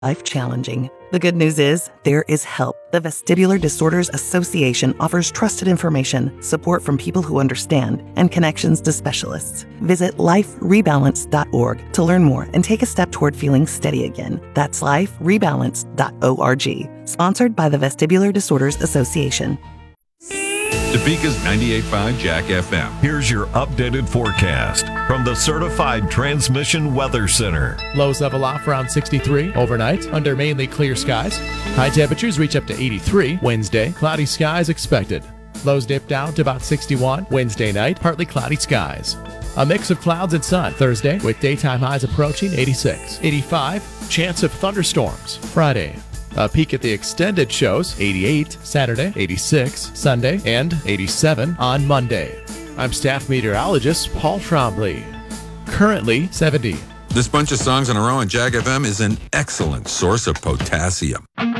life challenging. The good news is there is help. The Vestibular Disorders Association offers trusted information, support from people who understand, and connections to specialists. Visit liferebalance.org to learn more and take a step toward feeling steady again. That's liferebalance.org. Sponsored by the Vestibular Disorders Association. Topeka's 98.5 Jack FM. Here's your updated forecast from the Certified Transmission Weather Center. Lows level off around 63 overnight under mainly clear skies. High temperatures reach up to 83 Wednesday. Cloudy skies expected. Lows dip down to about 61 Wednesday night. Partly cloudy skies. A mix of clouds and sun Thursday with daytime highs approaching 86. 85. Chance of thunderstorms Friday. A peek at the extended shows, 88 Saturday, 86 Sunday, and 87 on Monday. I'm staff meteorologist Paul Trombley. Currently 70. This bunch of songs in a row on Jack FM is an excellent source of potassium.